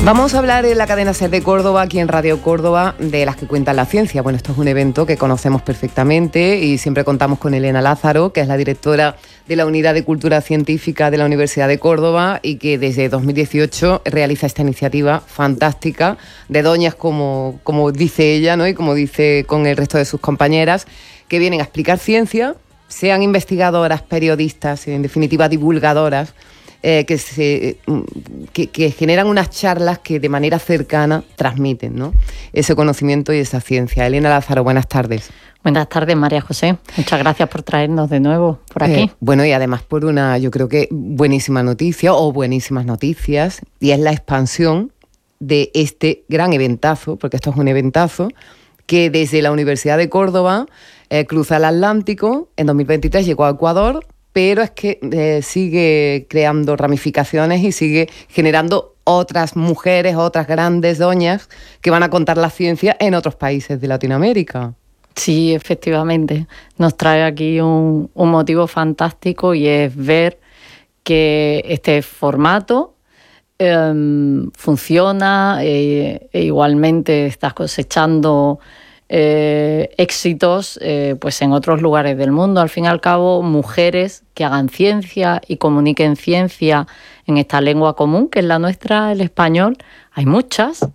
Vamos a hablar en la cadena SER de Córdoba, aquí en Radio Córdoba, de las que cuentan la ciencia. Bueno, esto es un evento que conocemos perfectamente y siempre contamos con Elena Lázaro, que es la directora de la Unidad de Cultura Científica de la Universidad de Córdoba y que desde 2018 realiza esta iniciativa fantástica de doñas, como dice ella, ¿no? Y como dice con el resto de sus compañeras, que vienen a explicar ciencia, sean investigadoras, periodistas, en definitiva divulgadoras, que generan unas charlas que de manera cercana transmiten, ¿no?, ese conocimiento y esa ciencia. Elena Lázaro, buenas tardes. Buenas tardes, María José. Muchas gracias por traernos de nuevo por aquí. Bueno, y además por una, yo creo que buenísima noticia o buenísimas noticias, y es la expansión de este gran eventazo, porque esto es un eventazo, que desde la Universidad de Córdoba cruza el Atlántico, en 2023 llegó a Ecuador, pero es que sigue creando ramificaciones y sigue generando otras mujeres, otras grandes doñas que van a contar la ciencia en otros países de Latinoamérica. Sí, efectivamente. Nos trae aquí un motivo fantástico y es ver que este formato funciona e igualmente estás cosechando éxitos pues en otros lugares del mundo. Al fin y al cabo, mujeres que hagan ciencia y comuniquen ciencia en esta lengua común, que es la nuestra, el español, hay muchas.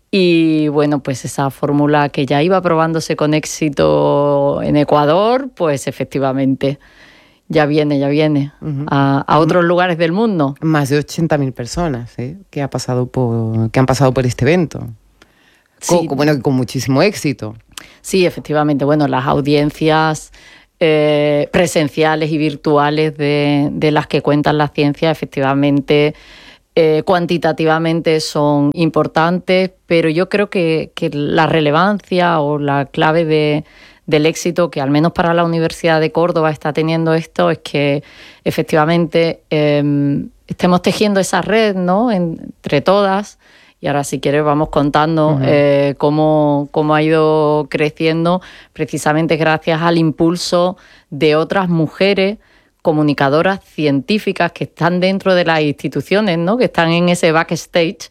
Y bueno, pues esa fórmula que ya iba probándose con éxito en Ecuador, pues efectivamente ya viene a otros lugares del mundo. Más de 80.000 personas que han pasado por este evento. Sí. Con muchísimo éxito. Sí, efectivamente. Bueno, las audiencias presenciales y virtuales de las que cuentan la ciencia, efectivamente, cuantitativamente son importantes, pero yo creo que la relevancia o la clave del éxito que al menos para la Universidad de Córdoba está teniendo esto es que efectivamente estemos tejiendo esa red, ¿no?, entre todas. Y ahora, si quieres, vamos contando cómo ha ido creciendo precisamente gracias al impulso de otras mujeres comunicadoras científicas que están dentro de las instituciones, ¿no?, que están en ese backstage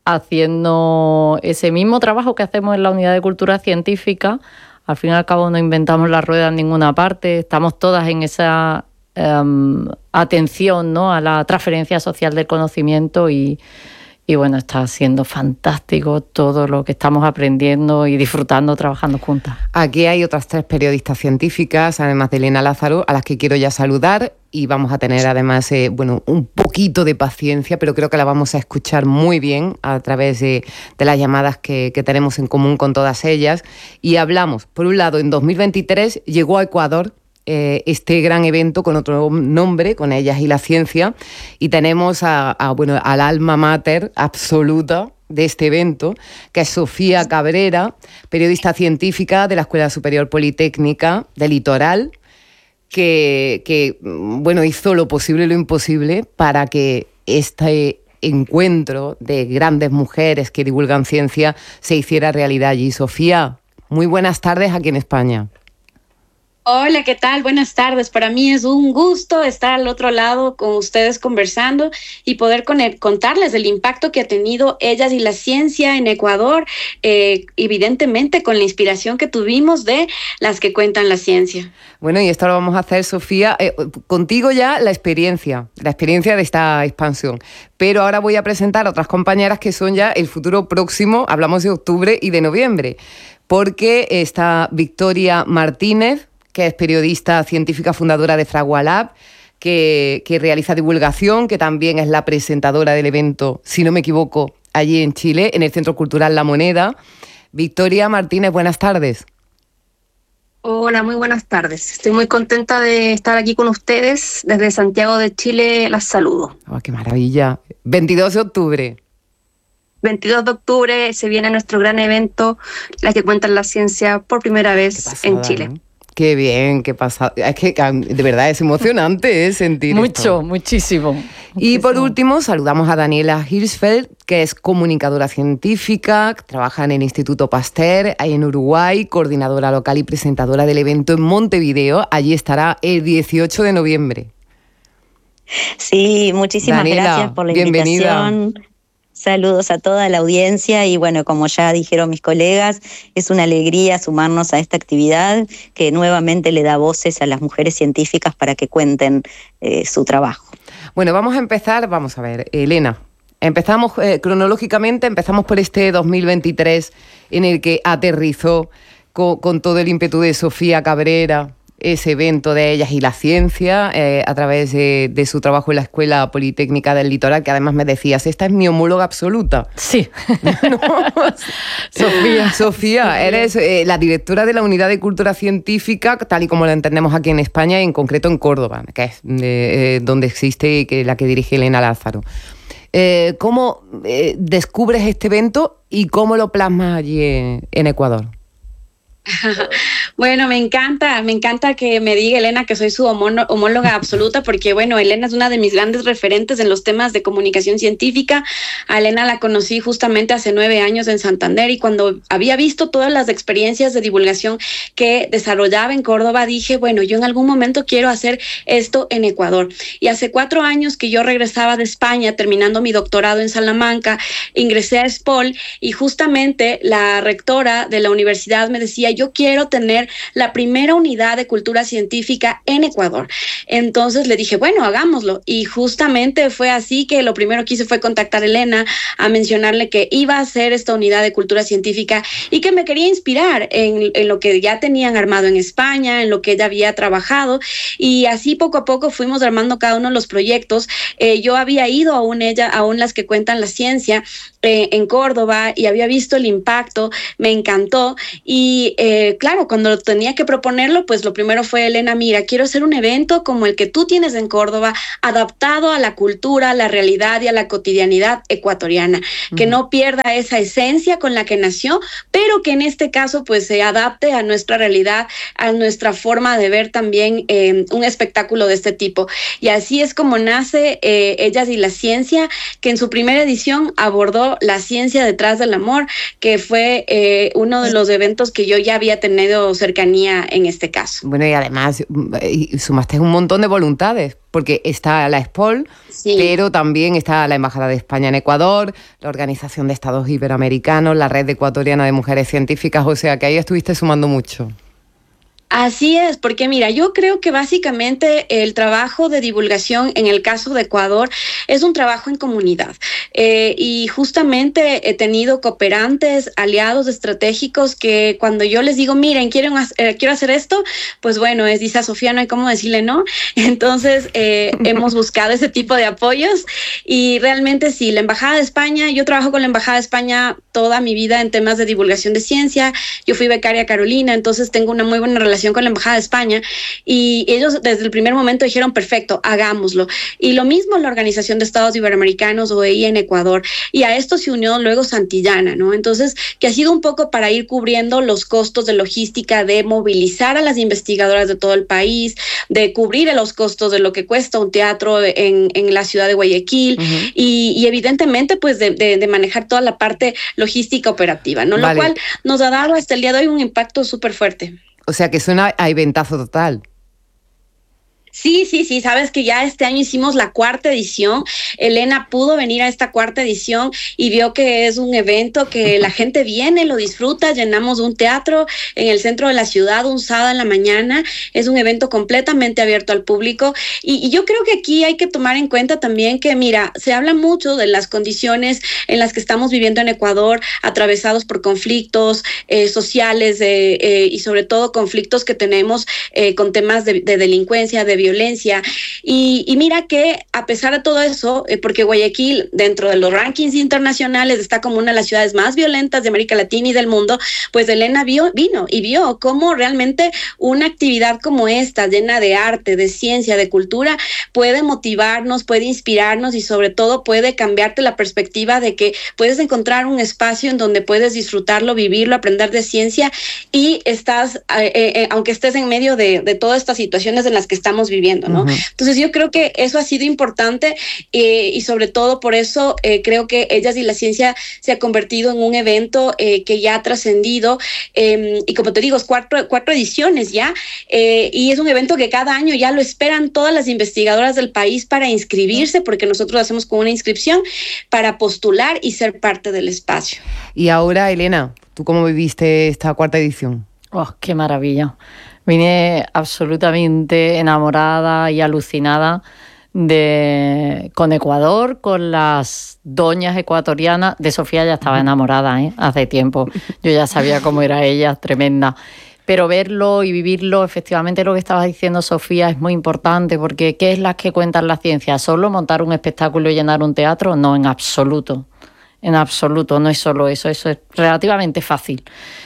haciendo ese mismo trabajo que hacemos en la Unidad de Cultura Científica. Al fin y al cabo no inventamos la rueda en ninguna parte, estamos todas en esa atención, ¿no?, a la transferencia social del conocimiento y bueno, está siendo fantástico todo lo que estamos aprendiendo y disfrutando trabajando juntas. Aquí hay otras 3 periodistas científicas, además de Elena Lázaro, a las que quiero ya saludar, y vamos a tener además un poquito de paciencia, pero creo que la vamos a escuchar muy bien a través de las llamadas que tenemos en común con todas ellas. Y hablamos, por un lado, en 2023 llegó a Ecuador este gran evento con otro nombre, con Ellas y la Ciencia, y tenemos al alma mater absoluta de este evento, que es Sofía Cabrera, periodista científica de la Escuela Superior Politécnica del Litoral, que hizo lo posible y lo imposible para que este encuentro de grandes mujeres que divulgan ciencia se hiciera realidad allí. Sofía, muy buenas tardes aquí en España. Hola, ¿qué tal? Buenas tardes. Para mí es un gusto estar al otro lado con ustedes conversando y poder contarles el impacto que ha tenido Ellas y la Ciencia en Ecuador, evidentemente con la inspiración que tuvimos de las que cuentan la ciencia. Bueno, y esto lo vamos a hacer, Sofía, contigo ya la experiencia de esta expansión. Pero ahora voy a presentar a otras compañeras que son ya el futuro próximo, hablamos de octubre y de noviembre, porque está Victoria Martínez, que es periodista científica fundadora de Fragualab, que realiza divulgación, que también es la presentadora del evento, si no me equivoco, allí en Chile, en el Centro Cultural La Moneda. Victoria Martínez, buenas tardes. Hola, muy buenas tardes. Estoy muy contenta de estar aquí con ustedes. Desde Santiago de Chile las saludo. Oh, ¡qué maravilla! 22 de octubre. 22 de octubre se viene nuestro gran evento, Las que cuentan la ciencia, por primera vez en Chile. ¿No? Qué bien, qué pasa. Es que de verdad es emocionante sentir esto. Muchísimo. Y por último, saludamos a Daniela Hirschfeld, que es comunicadora científica, trabaja en el Instituto Pasteur, ahí en Uruguay, coordinadora local y presentadora del evento en Montevideo. Allí estará el 18 de noviembre. Sí, muchísimas Daniela, gracias por la bienvenida. invitación. Saludos a toda la audiencia y bueno, como ya dijeron mis colegas, es una alegría sumarnos a esta actividad que nuevamente le da voces a las mujeres científicas para que cuenten su trabajo. Bueno, vamos a ver, Elena. Empezamos cronológicamente, empezamos por este 2023 en el que aterrizó con todo el ímpetu de Sofía Cabrera, ese evento de Ellas y la Ciencia, a través de su trabajo en la Escuela Politécnica del Litoral, que además me decías, esta es mi homóloga absoluta. Sí. ¿No? Sofía, eres la directora de la Unidad de Cultura Científica, tal y como la entendemos aquí en España, y en concreto en Córdoba, que es donde existe y la que dirige Elena Lázaro. ¿Cómo descubres este evento y cómo lo plasmas allí en Ecuador? Bueno, me encanta que me diga Elena que soy su homóloga absoluta, porque bueno, Elena es una de mis grandes referentes en los temas de comunicación científica. A Elena la conocí justamente hace 9 años en Santander, y cuando había visto todas las experiencias de divulgación que desarrollaba en Córdoba, dije, bueno, yo en algún momento quiero hacer esto en Ecuador. Y hace 4 años que yo regresaba de España, terminando mi doctorado en Salamanca, ingresé a ESPOL, y justamente la rectora de la universidad me decía, yo quiero tener la primera unidad de cultura científica en Ecuador. Entonces le dije, bueno, hagámoslo. Y justamente fue así que lo primero que hice fue contactar a Elena, a mencionarle que iba a hacer esta unidad de cultura científica y que me quería inspirar en lo que ya tenían armado en España, en lo que ella había trabajado. Y así poco a poco fuimos armando cada uno de los proyectos. Yo había ido a las que cuentan la ciencia en Córdoba, y había visto el impacto, me encantó. Y claro, cuando tenía que proponerlo, pues lo primero fue, Elena, mira, quiero hacer un evento como el que tú tienes en Córdoba, adaptado a la cultura, a la realidad y a la cotidianidad ecuatoriana, que no pierda esa esencia con la que nació, pero que en este caso pues se adapte a nuestra realidad, a nuestra forma de ver también un espectáculo de este tipo. Y así es como nace Ellas y la Ciencia, que en su primera edición abordó la ciencia detrás del amor, que fue uno de los eventos que yo ya había tenido cercanía en este caso. Bueno, y además sumaste un montón de voluntades, porque está la ESPOL, sí, pero también está la Embajada de España en Ecuador, la Organización de Estados Iberoamericanos, la Red Ecuatoriana de Mujeres Científicas, o sea que ahí estuviste sumando mucho. Así es, porque mira, yo creo que básicamente el trabajo de divulgación en el caso de Ecuador es un trabajo en comunidad, y justamente he tenido cooperantes, aliados estratégicos que cuando yo les digo, miren, quiero hacer esto, pues bueno, dice Sofía, no hay cómo decirle no. Entonces hemos buscado ese tipo de apoyos, y realmente sí, la Embajada de España, yo trabajo con la Embajada de España toda mi vida en temas de divulgación de ciencia. Yo fui becaria Carolina, entonces tengo una muy buena relación con la Embajada de España, y ellos desde el primer momento dijeron, perfecto, hagámoslo. Y lo mismo la Organización de Estados Iberoamericanos, OEI, en Ecuador, y a esto se unió luego Santillana, ¿no? Entonces, que ha sido un poco para ir cubriendo los costos de logística, de movilizar a las investigadoras de todo el país, de cubrir los costos de lo que cuesta un teatro en la ciudad de Guayaquil, y evidentemente pues de manejar toda la parte logística operativa, ¿no? Vale. Lo cual nos ha dado hasta el día de hoy un impacto súper fuerte. O sea que suena a eventazo total. Sí, sabes que ya este año hicimos la 4ª edición. Elena pudo venir a esta 4ª edición y vio que es un evento que la gente viene, lo disfruta. Llenamos un teatro en el centro de la ciudad un sábado en la mañana. Es un evento completamente abierto al público, y yo creo que aquí hay que tomar en cuenta también que, mira, se habla mucho de las condiciones en las que estamos viviendo en Ecuador, atravesados por conflictos sociales y sobre todo conflictos que tenemos con temas de delincuencia, de violencia, y mira que a pesar de todo eso, porque Guayaquil dentro de los rankings internacionales está como una de las ciudades más violentas de América Latina y del mundo, pues Elena vino y vio cómo realmente una actividad como esta, llena de arte, de ciencia, de cultura, puede motivarnos, puede inspirarnos, y sobre todo puede cambiarte la perspectiva de que puedes encontrar un espacio en donde puedes disfrutarlo, vivirlo, aprender de ciencia, y estás, aunque estés en medio de todas estas situaciones en las que estamos viviendo, ¿no? Entonces yo creo que eso ha sido importante y sobre todo por eso creo que Ellas y la Ciencia se ha convertido en un evento que ya ha trascendido y como te digo, es cuatro ediciones ya y es un evento que cada año ya lo esperan todas las investigadoras del país para inscribirse, porque nosotros lo hacemos con una inscripción para postular y ser parte del espacio. Y ahora, Elena, ¿tú cómo viviste esta cuarta edición? ¡Oh, qué maravilla! Vine absolutamente enamorada y alucinada con Ecuador, con las doñas ecuatorianas. De Sofía ya estaba enamorada, hace tiempo. Yo ya sabía cómo era ella, tremenda. Pero verlo y vivirlo, efectivamente lo que estabas diciendo, Sofía, es muy importante, porque ¿qué es las que cuentan la ciencia? ¿Solo montar un espectáculo y llenar un teatro? No, en absoluto. En absoluto, no es solo eso es relativamente fácil.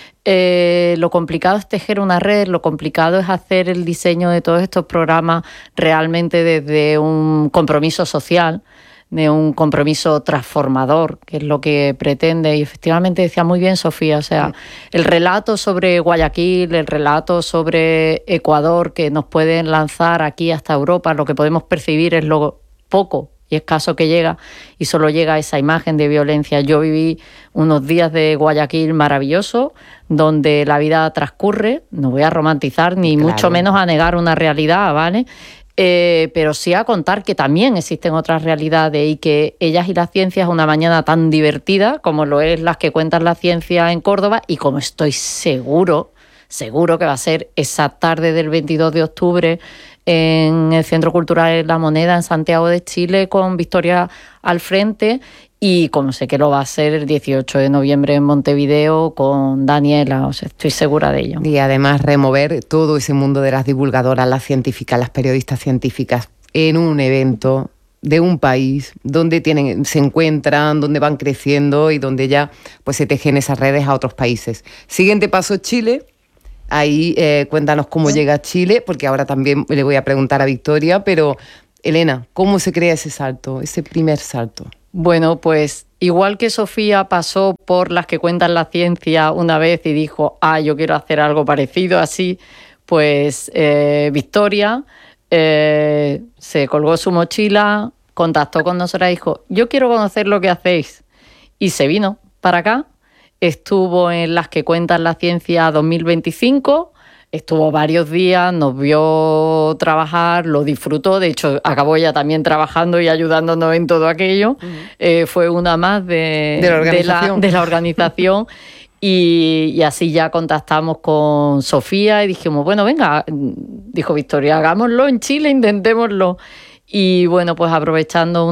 Lo complicado es tejer una red, lo complicado es hacer el diseño de todos estos programas realmente desde un compromiso social, de un compromiso transformador, que es lo que pretende. Y efectivamente decía muy bien Sofía, o sea, el relato sobre Guayaquil, el relato sobre Ecuador que nos pueden lanzar aquí hasta Europa, lo que podemos percibir es lo poco y escaso que llega, y solo llega esa imagen de violencia. Yo viví unos días de Guayaquil maravilloso, donde la vida transcurre, no voy a romantizar ni mucho menos a negar una realidad, ¿vale? Pero sí a contar que también existen otras realidades y que Ellas y la Ciencia es una mañana tan divertida como lo es Las que cuentan la ciencia en Córdoba, y como estoy seguro que va a ser esa tarde del 22 de octubre en el Centro Cultural La Moneda en Santiago de Chile, con Victoria al frente, y como sé que lo va a hacer el 18 de noviembre en Montevideo con Daniela, o sea, estoy segura de ello. Y además remover todo ese mundo de las divulgadoras, las científicas, las periodistas científicas en un evento de un país donde se encuentran, donde van creciendo y donde ya pues se tejen esas redes a otros países. Siguiente paso, Chile. Ahí cuéntanos cómo llega a Chile, porque ahora también le voy a preguntar a Victoria, pero Elena, ¿cómo se crea ese salto, ese primer salto? Bueno, pues igual que Sofía pasó por Las que cuentan la ciencia una vez y dijo, yo quiero hacer algo parecido así, pues Victoria se colgó su mochila, contactó con nosotras y dijo, yo quiero conocer lo que hacéis. Y se vino para acá. Estuvo en Las que cuentan la ciencia 2025, estuvo varios días, nos vio trabajar, lo disfrutó, de hecho acabó ella también trabajando y ayudándonos en todo aquello. Fue una más de la organización. Y así ya contactamos con Sofía y dijimos, bueno, venga, dijo Victoria, hagámoslo en Chile, intentémoslo. Y bueno, pues aprovechando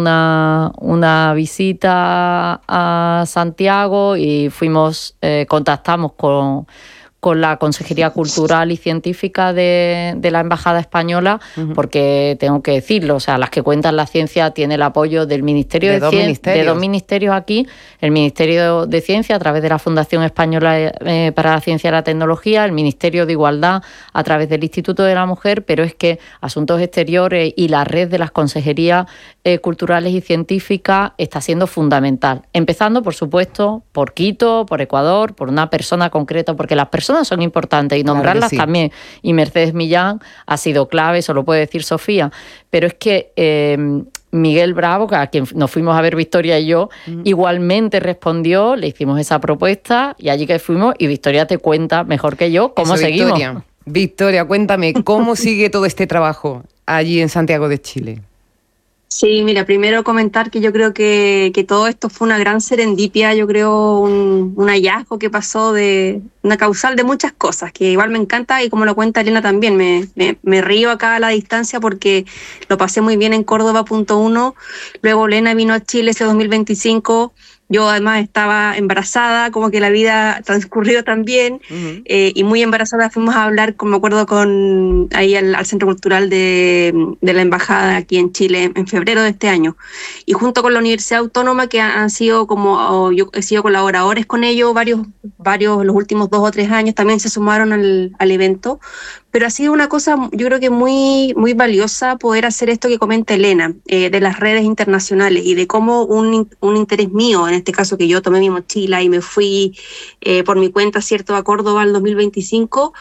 una visita a Santiago y contactamos con la Consejería Cultural y Científica de la Embajada Española, porque tengo que decirlo, o sea, Las que cuentan la ciencia tiene el apoyo del Ministerio de Ciencia, de dos ministerios aquí, el Ministerio de Ciencia a través de la Fundación Española para la Ciencia y la Tecnología, el Ministerio de Igualdad a través del Instituto de la Mujer, pero es que Asuntos Exteriores y la red de las consejerías culturales y científicas está siendo fundamental. Empezando, por supuesto, por Quito, por Ecuador, por una persona concreta, porque las personas son importantes y nombrarlas también. Y Mercedes Millán ha sido clave, eso lo puede decir Sofía. Pero es que Miguel Bravo, a quien nos fuimos a ver Victoria y yo, igualmente respondió, le hicimos esa propuesta y allí que fuimos, y Victoria te cuenta mejor que yo cómo seguimos. Victoria, cuéntame, ¿cómo sigue todo este trabajo allí en Santiago de Chile? Sí, mira, primero comentar que yo creo que todo esto fue una gran serendipia, yo creo un hallazgo que pasó de una causal de muchas cosas, que igual me encanta y como lo cuenta Elena también, me río acá a la distancia porque lo pasé muy bien en Córdoba, .1, luego Elena vino a Chile ese 2025, yo además estaba embarazada, como que la vida transcurrió también, y muy embarazada fuimos a hablar, me acuerdo, ahí al Centro Cultural de la Embajada aquí en Chile en febrero de este año. Y junto con la Universidad Autónoma, que han sido yo he sido colaboradores con ellos, varios los últimos 2 o 3 años, también se sumaron al evento. Pero ha sido una cosa, yo creo que muy, muy valiosa poder hacer esto que comenta Elena, de las redes internacionales y de cómo un interés mío, en este caso que yo tomé mi mochila y me fui por mi cuenta, ¿cierto?, a Córdoba en 2025,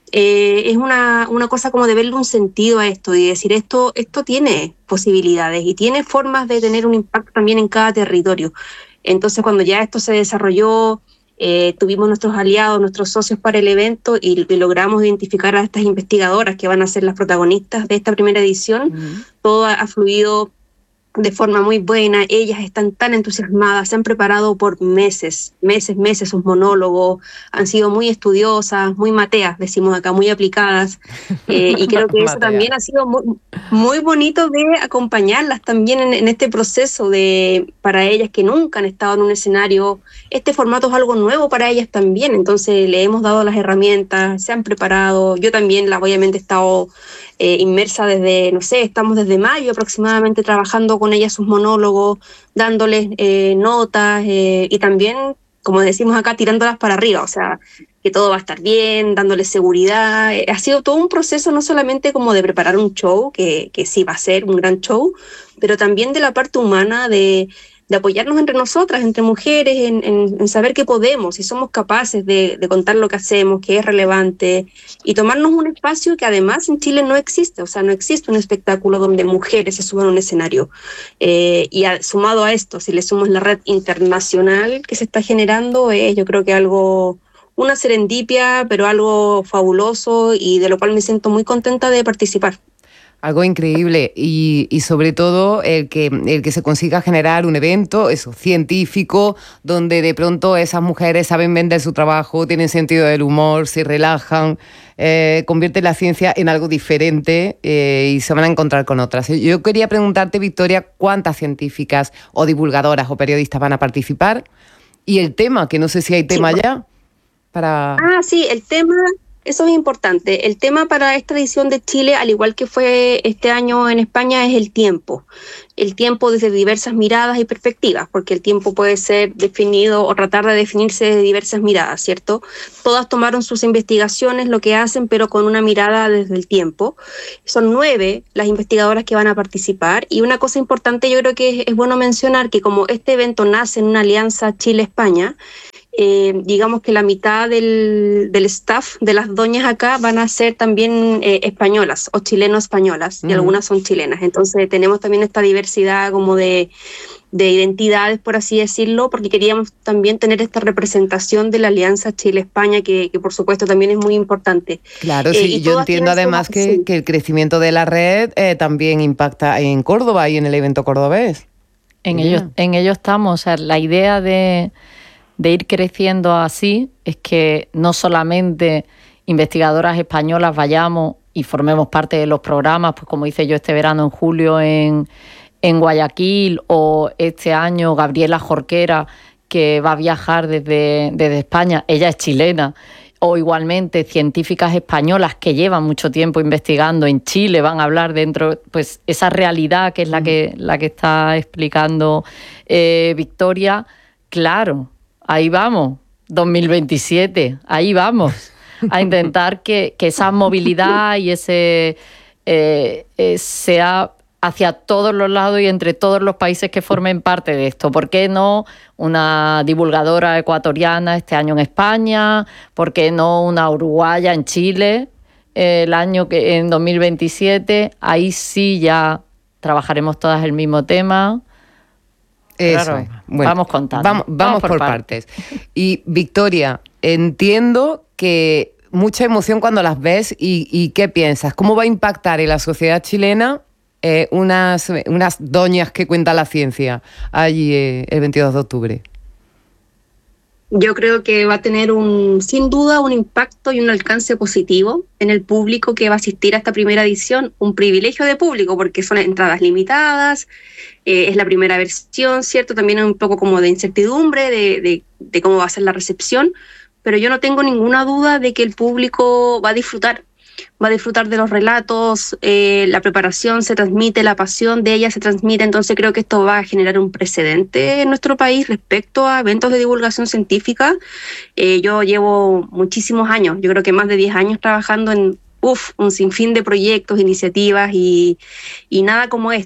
es una cosa como de verle un sentido a esto y decir esto tiene posibilidades y tiene formas de tener un impacto también en cada territorio. Entonces, cuando ya esto se desarrolló, tuvimos nuestros aliados, nuestros socios para el evento y logramos identificar a estas investigadoras que van a ser las protagonistas de esta primera edición. Todo ha fluido de forma muy buena, ellas están tan entusiasmadas, se han preparado por meses sus monólogos, han sido muy estudiosas, muy mateas, decimos acá, muy aplicadas, y creo que eso también ha sido muy bonito de acompañarlas también en este proceso para ellas que nunca han estado en un escenario. Este formato es algo nuevo para ellas también, entonces le hemos dado las herramientas, se han preparado, yo también obviamente he estado inmersa desde, estamos desde mayo aproximadamente trabajando con ella sus monólogos, dándoles notas y también, como decimos acá, tirándolas para arriba, o sea, que todo va a estar bien, dándoles seguridad. Ha sido todo un proceso no solamente como de preparar un show, que sí va a ser un gran show, pero también de la parte humana de apoyarnos entre nosotras, entre mujeres, en saber que podemos y somos capaces de contar lo que hacemos, que es relevante, y tomarnos un espacio que además en Chile no existe, o sea, no existe un espectáculo donde mujeres se suban a un escenario. Sumado a esto, si le sumas la red internacional que se está generando, yo creo que una serendipia, pero algo fabuloso y de lo cual me siento muy contenta de participar. Algo increíble y sobre todo el que se consiga generar un evento científico donde de pronto esas mujeres saben vender su trabajo, tienen sentido del humor, se relajan, convierten la ciencia en algo diferente y se van a encontrar con otras. Yo quería preguntarte, Victoria, ¿cuántas científicas o divulgadoras o periodistas van a participar? Y el tema, que no sé si hay tema ya para... Sí, el tema... Eso es importante. El tema para esta edición de Chile, al igual que fue este año en España, es el tiempo. El tiempo desde diversas miradas y perspectivas, porque el tiempo puede ser definido o tratar de definirse de diversas miradas, ¿cierto? Todas tomaron sus investigaciones, lo que hacen, pero con una mirada desde el tiempo. Son 9 las investigadoras que van a participar. Y una cosa importante, yo creo que es bueno mencionar que como este evento nace en una alianza Chile-España, digamos que la mitad del staff de las doñas acá van a ser también españolas o chileno-españolas, y algunas son chilenas. Entonces tenemos también esta diversidad como de identidades, por así decirlo, porque queríamos también tener esta representación de la alianza Chile-España, que por supuesto también es muy importante. Claro, sí, y yo entiendo además que el crecimiento de la red también impacta en Córdoba y en el evento cordobés. En ello estamos, o sea, la idea de ir creciendo así es que no solamente investigadoras españolas vayamos y formemos parte de los programas, pues como hice yo este verano en julio en Guayaquil, o este año Gabriela Jorquera, que va a viajar desde España, ella es chilena, o igualmente científicas españolas que llevan mucho tiempo investigando en Chile, van a hablar dentro, pues esa realidad que es la que está explicando Victoria, claro. Ahí vamos, 2027, ahí vamos, a intentar que esa movilidad y ese sea hacia todos los lados y entre todos los países que formen parte de esto. ¿Por qué no una divulgadora ecuatoriana este año en España? ¿Por qué no una uruguaya en Chile el año que en 2027? Ahí sí ya trabajaremos todas el mismo tema. Eso. Claro, bueno, vamos contando. Vamos por partes. Y Victoria, entiendo que mucha emoción cuando las ves y ¿qué piensas? ¿Cómo va a impactar en la sociedad chilena unas doñas que cuentan la ciencia allí el 22 de octubre? Yo creo que va a tener sin duda un impacto y un alcance positivo en el público que va a asistir a esta primera edición, un privilegio de público porque son entradas limitadas, es la primera versión, ¿cierto? También un poco como de incertidumbre de cómo va a ser la recepción, pero yo no tengo ninguna duda de que el público va a disfrutar de los relatos, la preparación se transmite, la pasión de ella se transmite, entonces creo que esto va a generar un precedente en nuestro país respecto a eventos de divulgación científica. Yo llevo muchísimos años, yo creo que más de 10 años trabajando en un sinfín de proyectos, iniciativas y nada como esto.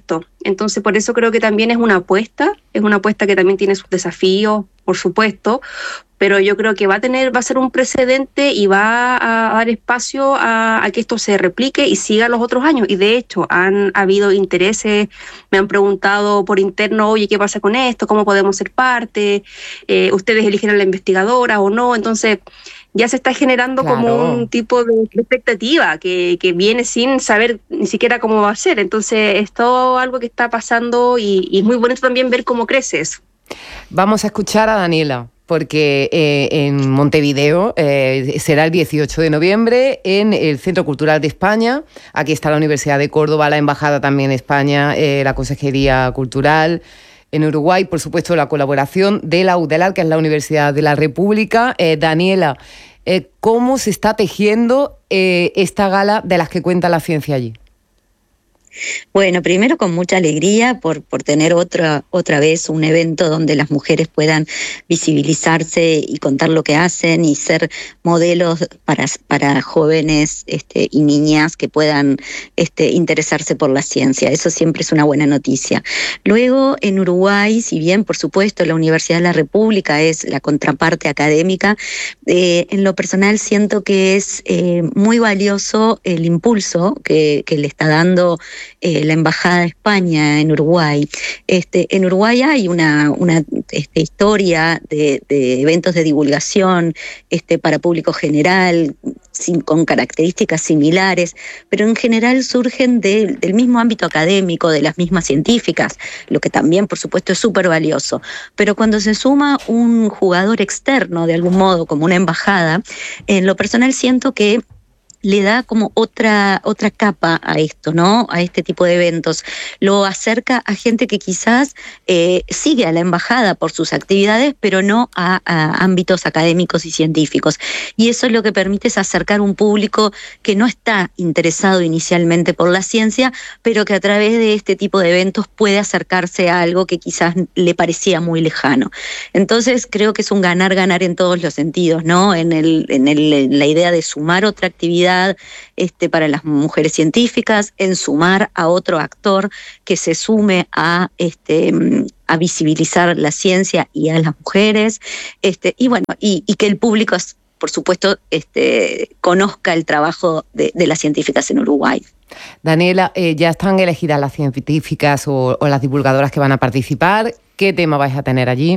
Entonces, por eso creo que también es una apuesta que también tiene sus desafíos, por supuesto, pero yo creo que va a ser un precedente y va a dar espacio a que esto se replique y siga los otros años. Y de hecho, han habido intereses, me han preguntado por interno, oye, ¿qué pasa con esto? ¿Cómo podemos ser parte? ¿Ustedes eligen a la investigadora o no? Entonces, ya se está generando como un tipo de expectativa que viene sin saber ni siquiera cómo va a ser. Entonces, es todo algo que está pasando y es muy bonito también ver cómo crece eso. Vamos a escuchar a Daniela, porque en Montevideo será el 18 de noviembre en el Centro Cultural de España. Aquí está la Universidad de Córdoba, la Embajada también en España, la Consejería Cultural. En Uruguay, por supuesto, la colaboración de la UDELAR, que es la Universidad de la República. Daniela, ¿cómo se está tejiendo esta gala de las que cuenta la ciencia allí? Bueno, primero con mucha alegría por tener otra vez un evento donde las mujeres puedan visibilizarse y contar lo que hacen y ser modelos para jóvenes y niñas que puedan interesarse por la ciencia. Eso siempre es una buena noticia. Luego, en Uruguay, si bien, por supuesto, la Universidad de la República es la contraparte académica, en lo personal siento que es muy valioso el impulso que le está dando la Embajada de España en Uruguay. En Uruguay hay una historia de eventos de divulgación para público general, con características similares, pero en general surgen del mismo ámbito académico, de las mismas científicas, lo que también, por supuesto, es súper valioso. Pero cuando se suma un jugador externo, de algún modo, como una embajada, en lo personal siento que le da como otra capa a esto, ¿no? A este tipo de eventos. Lo acerca a gente que quizás sigue a la embajada por sus actividades, pero no a ámbitos académicos y científicos. Y eso lo que permite es acercar un público que no está interesado inicialmente por la ciencia, pero que a través de este tipo de eventos puede acercarse a algo que quizás le parecía muy lejano. Entonces creo que es un ganar-ganar en todos los sentidos, ¿no? En la idea de sumar otra actividad para las mujeres científicas, en sumar a otro actor que se sume a visibilizar la ciencia y a las mujeres, y que el público, por supuesto, conozca el trabajo de las científicas en Uruguay. Daniela, ¿ya están elegidas las científicas o las divulgadoras que van a participar? ¿Qué tema vais a tener allí?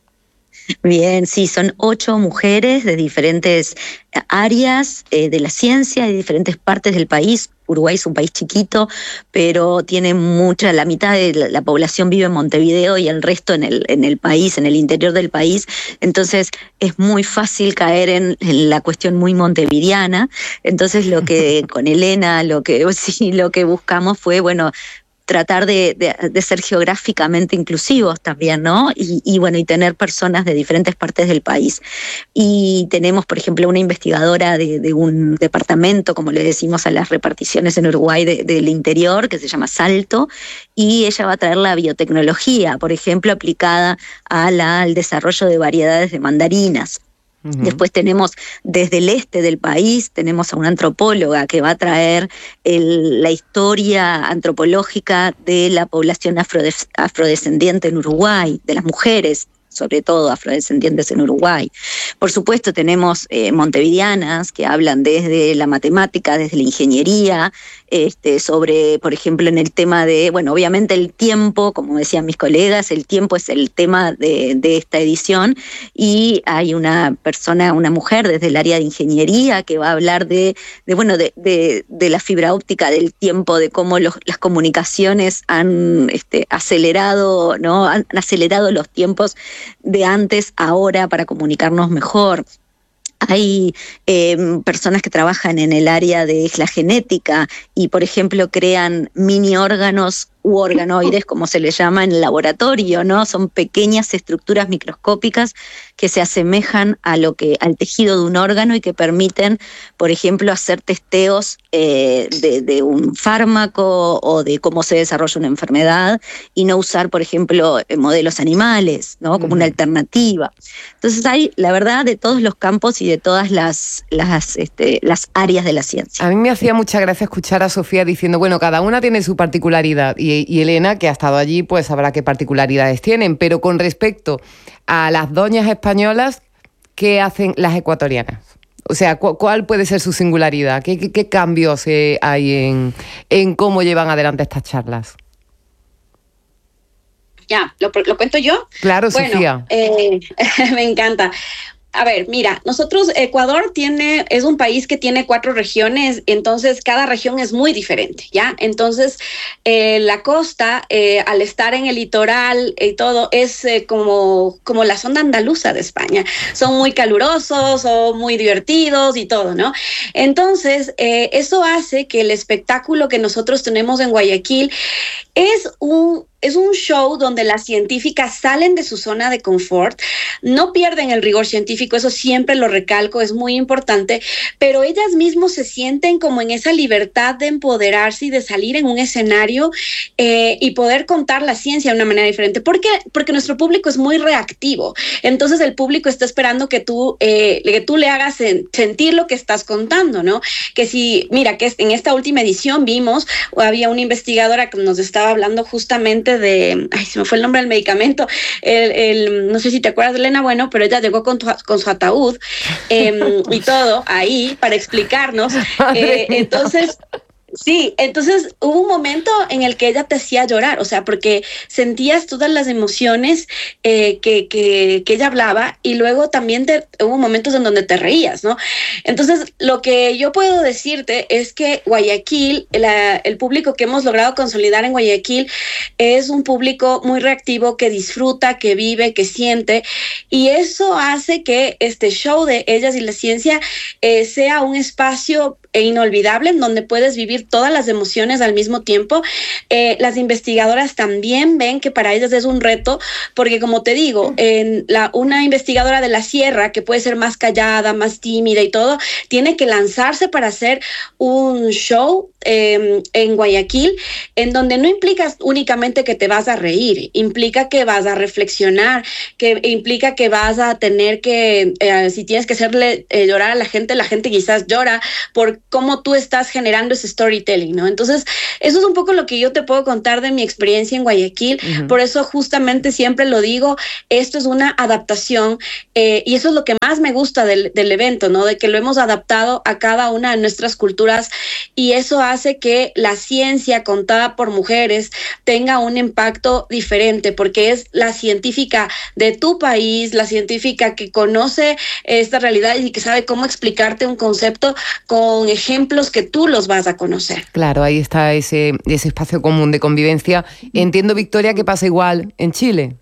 Bien, sí, son 8 mujeres de diferentes áreas de la ciencia, de diferentes partes del país. Uruguay es un país chiquito, pero tiene la mitad de la población vive en Montevideo y el resto en el país, en el interior del país. Entonces es muy fácil caer en la cuestión muy montevideana. Entonces con Elena lo que buscamos fue, tratar de ser geográficamente inclusivos también, ¿no? Y tener personas de diferentes partes del país. Y tenemos, por ejemplo, una investigadora de un departamento, como le decimos a las reparticiones en Uruguay del interior, que se llama Salto, y ella va a traer la biotecnología, por ejemplo, aplicada al desarrollo de variedades de mandarinas. Después tenemos desde el este del país, tenemos a una antropóloga que va a traer la historia antropológica de la población afrodescendiente en Uruguay, de las mujeres, sobre todo afrodescendientes en Uruguay. Por supuesto tenemos montevideanas que hablan desde la matemática, desde la ingeniería, sobre, por ejemplo, en el tema de, obviamente el tiempo, como decían mis colegas, el tiempo es el tema de esta edición, y hay una mujer desde el área de ingeniería que va a hablar de la fibra óptica, del tiempo, de cómo las comunicaciones han acelerado, ¿no? Han acelerado los tiempos de antes a ahora para comunicarnos mejor. Hay personas que trabajan en el área de la genética y, por ejemplo, crean mini órganos u organoides, como se les llama en el laboratorio, ¿no? Son pequeñas estructuras microscópicas que se asemejan al tejido de un órgano y que permiten, por ejemplo, hacer testeos de un fármaco o de cómo se desarrolla una enfermedad y no usar, por ejemplo, modelos animales, ¿no? Como una alternativa. Entonces hay, la verdad, de todos los campos y de todas las áreas de la ciencia. A mí me hacía mucha gracia escuchar a Sofía diciendo, cada una tiene su particularidad, y y Elena, que ha estado allí, pues sabrá qué particularidades tienen. Pero con respecto a las doñas españolas, ¿qué hacen las ecuatorianas? O sea, ¿cuál puede ser su singularidad? ¿Qué cambios hay en cómo llevan adelante estas charlas? Ya, ¿lo cuento yo? Claro, bueno, Sofía. Me encanta. A ver, mira, nosotros, Ecuador es un país que tiene 4 regiones, entonces cada región es muy diferente, ¿ya? Entonces, la costa, al estar en el litoral y todo, es como la zona andaluza de España. Son muy calurosos, son muy divertidos y todo, ¿no? Entonces, eso hace que el espectáculo que nosotros tenemos en Guayaquil es un show donde las científicas salen de su zona de confort, no pierden el rigor científico, eso siempre lo recalco, es muy importante, pero ellas mismas se sienten como en esa libertad de empoderarse y de salir en un escenario y poder contar la ciencia de una manera diferente. ¿Por qué? Porque nuestro público es muy reactivo, entonces el público está esperando que tú le hagas sentir lo que estás contando, ¿no? Mira, que en esta última edición había una investigadora que nos estaba hablando justamente se me fue el nombre del medicamento, no sé si te acuerdas, Elena, bueno, pero ella llegó con su ataúd y todo ahí para explicarnos. Entonces hubo un momento en el que ella te hacía llorar, o sea, porque sentías todas las emociones que ella hablaba y luego también hubo momentos en donde te reías, ¿no? Entonces, lo que yo puedo decirte es que Guayaquil, el público que hemos logrado consolidar en Guayaquil es un público muy reactivo, que disfruta, que vive, que siente, y eso hace que este show de Ellas y la Ciencia sea un espacio inolvidable en donde puedes vivir todas las emociones al mismo tiempo. Las investigadoras también ven que para ellas es un reto, porque como te digo, una investigadora de la sierra, que puede ser más callada, más tímida y todo, tiene que lanzarse para hacer un show en Guayaquil, en donde no implica únicamente que te vas a reír, implica que vas a reflexionar, que implica que vas a tener que, si tienes que hacerle llorar a la gente quizás llora por cómo tú estás generando ese storytelling, ¿no? Entonces, eso es un poco lo que yo te puedo contar de mi experiencia en Guayaquil. Uh-huh. Por eso justamente siempre lo digo, esto es una adaptación y eso es lo que más me gusta del evento, ¿no? De que lo hemos adaptado a cada una de nuestras culturas y eso hace que la ciencia contada por mujeres tenga un impacto diferente, porque es la científica de tu país, la científica que conoce esta realidad y que sabe cómo explicarte un concepto con ejemplos que tú los vas a conocer. Claro, ahí está ese espacio común de convivencia. Entiendo, Victoria, que pasa igual en Chile.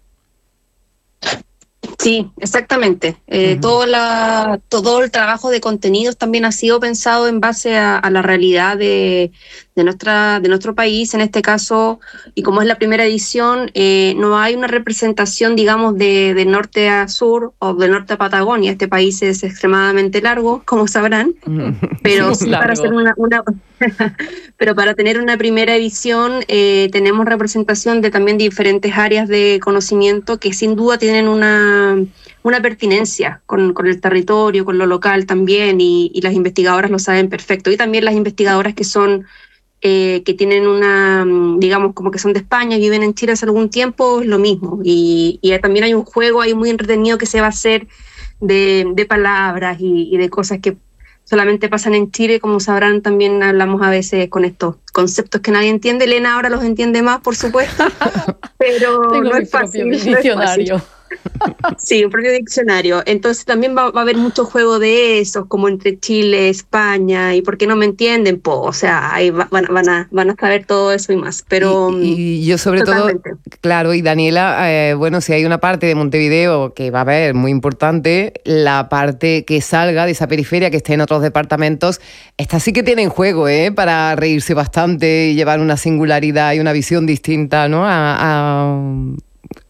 Sí, exactamente. Todo el trabajo de contenidos también ha sido pensado en base a la realidad de nuestro país, en este caso, y como es la primera edición, no hay una representación, digamos, de norte a sur o de norte a Patagonia. Este país es extremadamente largo, como sabrán, pero sí para hacer pero para tener una primera edición tenemos representación de también diferentes áreas de conocimiento que sin duda tienen una pertinencia con el territorio, con lo local también, y las investigadoras lo saben perfecto. Y también las investigadoras que son que tienen digamos, como que son de España y viven en Chile hace algún tiempo, es lo mismo. Y también hay un juego ahí muy entretenido que se va a hacer de palabras y de cosas que solamente pasan en Chile. Como sabrán, también hablamos a veces con estos conceptos que nadie entiende. Elena ahora los entiende más, por supuesto, pero no es fácil. Diccionario. Sí, un propio diccionario. Entonces también va a haber mucho juego de esos, como entre Chile, España, y ¿por qué no me entienden? O sea, ahí van a saber todo eso y más. Pero y yo sobre totalmente. Todo, claro, y Daniela, bueno, si hay una parte de Montevideo que va a haber muy importante, la parte que salga de esa periferia, que esté en otros departamentos, esta sí que tiene en juego, para reírse bastante y llevar una singularidad y una visión distinta, ¿no?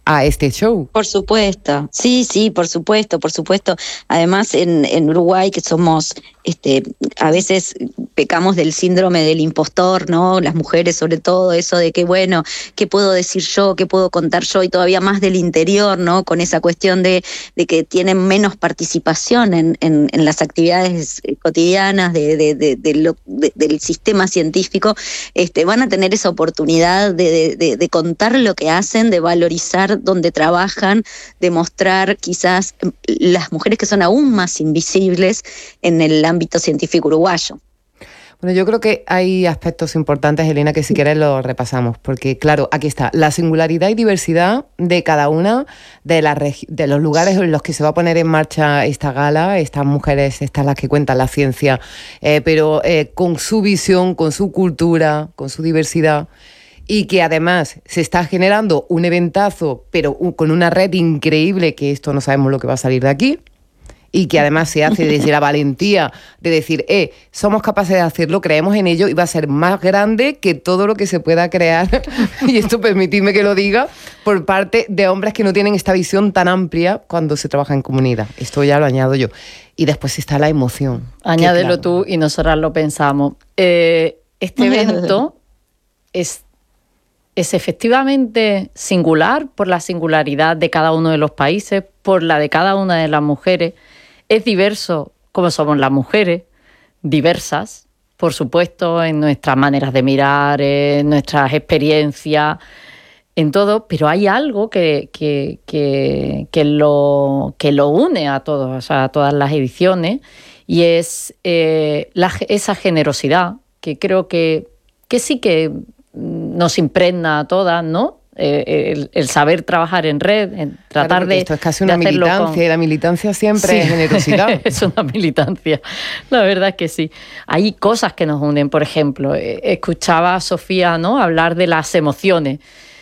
a este show. Por supuesto, sí, por supuesto. Además, en Uruguay, que somos, a veces pecamos del síndrome del impostor, ¿no? Las mujeres, sobre todo, eso de que, bueno, ¿qué puedo decir yo? ¿Qué puedo contar yo? Y todavía más del interior, ¿no? Con esa cuestión de que tienen menos participación en las actividades cotidianas del sistema científico, van a tener esa oportunidad de contar lo que hacen, de valorizar donde trabajan, de mostrar quizás las mujeres que son aún más invisibles en el ámbito científico uruguayo. Bueno, yo creo que hay aspectos importantes, Elena, que si quieres los repasamos, porque claro, aquí está la singularidad y diversidad de cada una de los lugares en los que se va a poner en marcha esta gala, estas mujeres, estas las que cuentan la ciencia, pero con su visión, con su cultura, con su diversidad, y que además se está generando un eventazo, pero con una red increíble, que esto no sabemos lo que va a salir de aquí, y que además se hace desde la valentía de decir, somos capaces de hacerlo, creemos en ello y va a ser más grande que todo lo que se pueda crear, y esto permitidme que lo diga, por parte de hombres que no tienen esta visión tan amplia cuando se trabaja en comunidad. Esto ya lo añado yo. Y después está la emoción. Añádelo tú y nosotras lo pensamos. Este evento es efectivamente singular por la singularidad de cada uno de los países, por la de cada una de las mujeres. Es diverso como somos las mujeres, diversas, por supuesto, en nuestras maneras de mirar, en nuestras experiencias, en todo, pero hay algo que lo une a todos, o sea, a todas las ediciones, y es esa generosidad que creo que sí que nos impregna a todas, ¿no? El saber trabajar en red, en tratar claro, esto es casi una militancia, y la militancia siempre es generosidad. Es una militancia, la verdad es que sí. Hay cosas que nos unen, por ejemplo, escuchaba a Sofía, ¿no?, hablar de las emociones.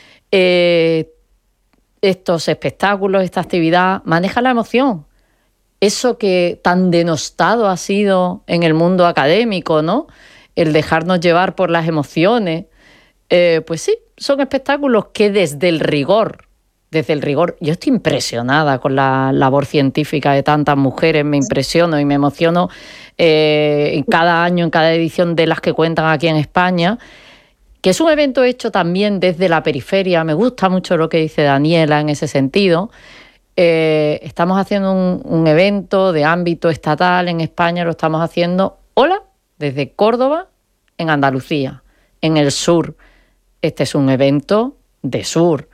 Estos espectáculos, esta actividad, maneja la emoción. Eso que tan denostado ha sido en el mundo académico, ¿no?, el dejarnos llevar por las emociones. Pues sí, son espectáculos que desde el rigor, yo estoy impresionada con la labor científica de tantas mujeres, me impresiono y me emociono en cada año, en cada edición de las que cuentan aquí en España, que es un evento hecho también desde la periferia. Me gusta mucho lo que dice Daniela en ese sentido. Estamos haciendo un evento de ámbito estatal en España, lo estamos haciendo, desde Córdoba, en Andalucía, en el sur. Este es un evento de sur,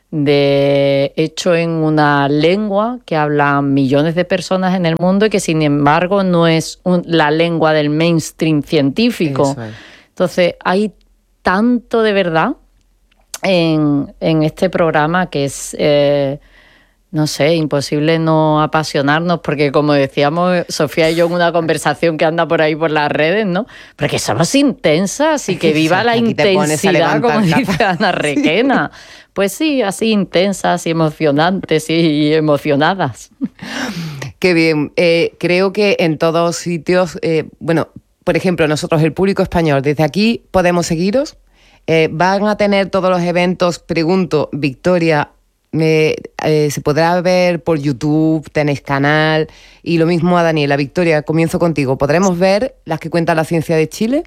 hecho en una lengua que hablan millones de personas en el mundo y que sin embargo no es la lengua del mainstream científico. Eso es. Entonces hay tanto de verdad en este programa que es... no sé, imposible no apasionarnos, porque como decíamos Sofía y yo en una conversación que anda por ahí por las redes, ¿no? Porque somos intensas y que viva la intensidad, como dice Ana Requena. Sí. Pues sí, así intensas y emocionantes y emocionadas. Qué bien. Creo que en todos sitios, por ejemplo, nosotros, el público español, desde aquí podemos seguiros. Van a tener todos los eventos, pregunto, Victoria, se podrá ver por YouTube, tenéis canal, y lo mismo a Daniela. Victoria, comienzo contigo. ¿Podremos ver las que cuentan la ciencia de Chile?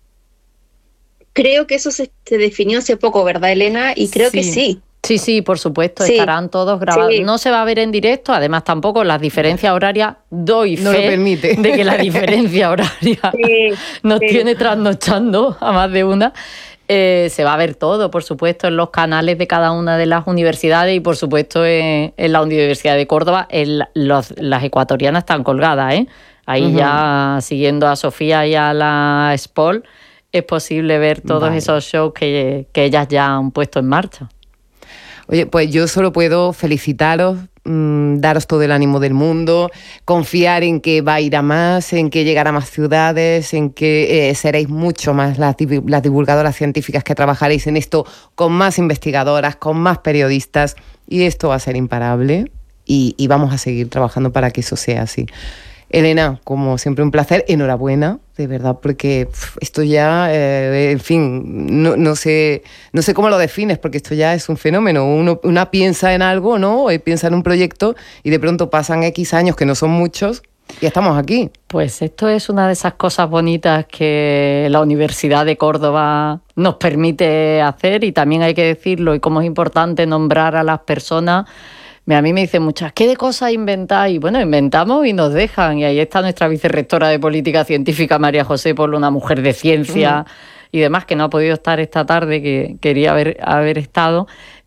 Creo que eso se definió hace poco, ¿verdad, Elena? Y creo que sí. Sí, por supuesto, estarán todos grabados. Sí. No se va a ver en directo, además tampoco las diferencias horarias, doy fe no lo permite. De que la diferencia horaria nos tiene trasnochando a más de una. Se va a ver todo, por supuesto, en los canales de cada una de las universidades y, por supuesto, en la Universidad de Córdoba. Las ecuatorianas están colgadas, ¿eh? Ahí ya, siguiendo a Sofía y a la SPOL, es posible ver todos esos shows que ellas ya han puesto en marcha. Oye, pues yo solo puedo felicitaros, daros todo el ánimo del mundo, confiar en que va a ir a más, en que llegará a más ciudades, en que seréis mucho más las divulgadoras científicas que trabajaréis en esto, con más investigadoras, con más periodistas, y esto va a ser imparable y vamos a seguir trabajando para que eso sea así. Elena, como siempre, un placer, enhorabuena, de verdad, porque esto ya, en fin, no sé cómo lo defines, porque esto ya es un fenómeno. Una piensa en algo, ¿no? Piensa en un proyecto y de pronto pasan X años, que no son muchos, y estamos aquí. Pues esto es una de esas cosas bonitas que la Universidad de Córdoba nos permite hacer, y también hay que decirlo, y cómo es importante nombrar a las personas. A mí me dicen muchas, ¿qué de cosas inventáis? Bueno, inventamos y nos dejan. Y ahí está nuestra vicerrectora de Política Científica, María José Polo, una mujer de ciencia y demás, que no ha podido estar esta tarde, que quería haber estado,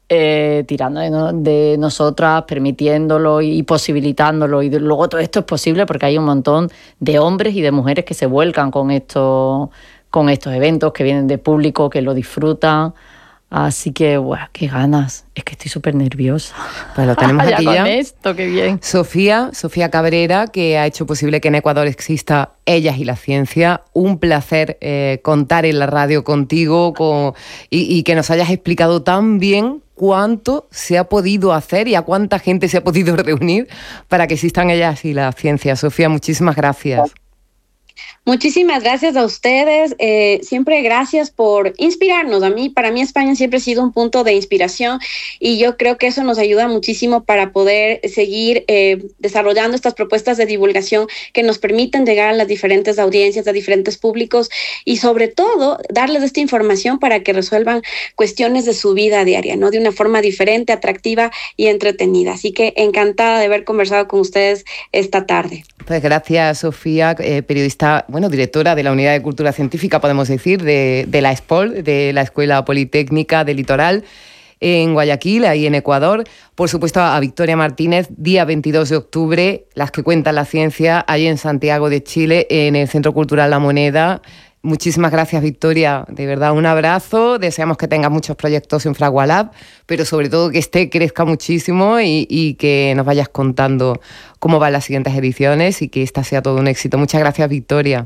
tirando de nosotras, permitiéndolo y posibilitándolo. Y luego todo esto es posible porque hay un montón de hombres y de mujeres que se vuelcan con estos eventos, que vienen de público, que lo disfrutan. Así que, bueno, qué ganas. Es que estoy súper nerviosa. Pues lo tenemos aquí ya. Con esto, qué bien. Sofía Cabrera, que ha hecho posible que en Ecuador exista Ellas y la Ciencia. Un placer contar en la radio contigo y que nos hayas explicado tan bien cuánto se ha podido hacer y a cuánta gente se ha podido reunir para que existan Ellas y la Ciencia. Sofía, muchísimas gracias. Muchísimas gracias a ustedes, siempre gracias por inspirarnos. Para mí España siempre ha sido un punto de inspiración y yo creo que eso nos ayuda muchísimo para poder seguir desarrollando estas propuestas de divulgación que nos permiten llegar a las diferentes audiencias, a diferentes públicos y sobre todo darles esta información para que resuelvan cuestiones de su vida diaria, ¿no? De una forma diferente, atractiva y entretenida. Así que encantada de haber conversado con ustedes esta tarde. Pues gracias, Sofía, periodista, directora de la Unidad de Cultura Científica, podemos decir, de la ESPOL, de la Escuela Politécnica del Litoral, en Guayaquil, ahí en Ecuador. Por supuesto, a Victoria Martínez, día 22 de octubre, Las que cuentan la ciencia, ahí en Santiago de Chile, en el Centro Cultural La Moneda. Muchísimas gracias, Victoria. De verdad, un abrazo. Deseamos que tengas muchos proyectos en Fragualab, pero sobre todo que crezca muchísimo y que nos vayas contando cómo van las siguientes ediciones y que esta sea todo un éxito. Muchas gracias, Victoria.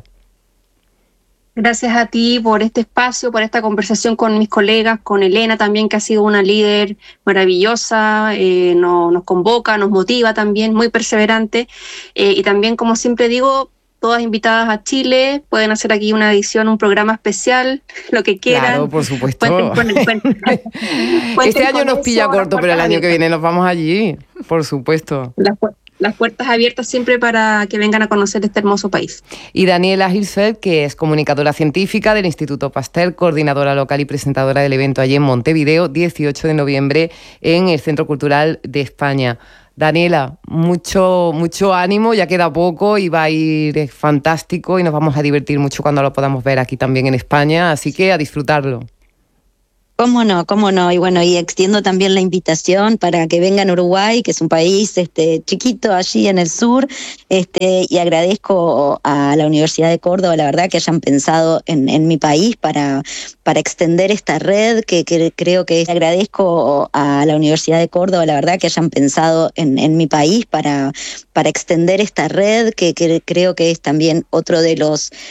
Gracias a ti por este espacio, por esta conversación con mis colegas, con Elena también, que ha sido una líder maravillosa, nos convoca, nos motiva también, muy perseverante. Y también, como siempre digo, todas invitadas a Chile, pueden hacer aquí una edición, un programa especial, lo que quieran. Claro, por supuesto. Este año nos pilla corto, pero el año que viene nos vamos allí, por supuesto. Las puertas abiertas siempre para que vengan a conocer este hermoso país. Y Daniela Hirschfeld, que es comunicadora científica del Instituto Pasteur, coordinadora local y presentadora del evento allí en Montevideo, 18 de noviembre en el Centro Cultural de España. Daniela, mucho ánimo, ya queda poco y va a ir fantástico y nos vamos a divertir mucho cuando lo podamos ver aquí también en España, así que a disfrutarlo. Cómo no. Y bueno, y extiendo también la invitación para que vengan a Uruguay, que es un país chiquito allí en el sur, y agradezco a la Universidad de Córdoba, la verdad, que hayan pensado en mi país para extender esta red, que creo que agradezco a la Universidad de Córdoba, la verdad, que hayan pensado en mi país para extender esta red, que creo que es también otro de los